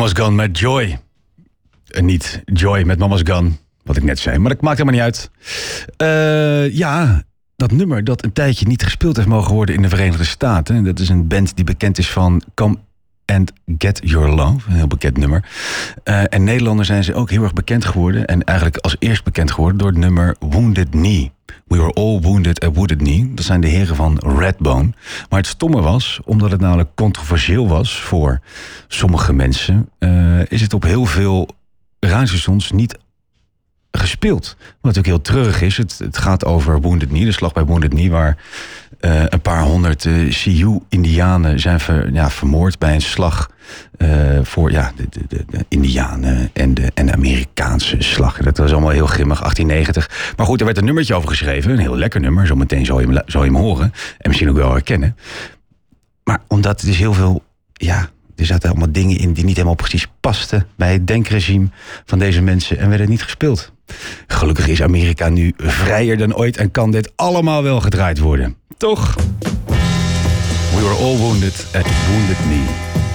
Mama's Gun met Joy. En niet Joy met Mama's Gun, wat ik net zei. Maar dat maakt helemaal niet uit. Ja, dat nummer dat een tijdje niet gespeeld heeft mogen worden in de Verenigde Staten. Dat is een band die bekend is van Come and Get Your Love. Een heel bekend nummer. En Nederlanders zijn ze ook heel erg bekend geworden. En eigenlijk als eerst bekend geworden door het nummer Wounded Knee. We were all wounded at Wounded Knee. Dat zijn de heren van Redbone. Maar het stomme was, omdat het namelijk controversieel was voor sommige mensen, is het op heel veel radiostations niet gespeeld. Wat natuurlijk heel treurig is. Het gaat over Wounded Knee, de slag bij Wounded Knee, waar een paar honderd Sioux-Indianen zijn vermoord bij een slag voor de Indianen en de Amerikaanse slag. Dat was allemaal heel grimmig, 1890. Maar goed, er werd een nummertje over geschreven, een heel lekker nummer. Zometeen zou je hem horen en misschien ook wel herkennen. Maar omdat het is heel veel, er zaten allemaal dingen in die niet helemaal precies pasten bij het denkregime van deze mensen en werden niet gespeeld. Gelukkig is Amerika nu vrijer dan ooit en kan dit allemaal wel gedraaid worden. Toch? We were all wounded at Wounded Knee.